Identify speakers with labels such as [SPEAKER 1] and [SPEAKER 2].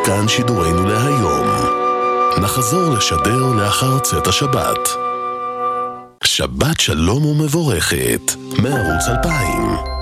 [SPEAKER 1] כאן שידורנו להיום. נחזור לשדר לאחר צאת השבת. שבת שלום ומבורכת, מערוץ 2000.